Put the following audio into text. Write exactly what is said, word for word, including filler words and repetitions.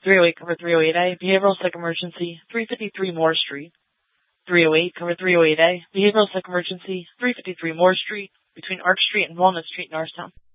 three oh eight, cover three oh eight A, behavioral psych emergency, three fifty-three Moore Street. three oh eight, cover three oh eight A, behavioral psych emergency, three fifty-three Moore Street, between Arch Street and Walnut Street in Norristown.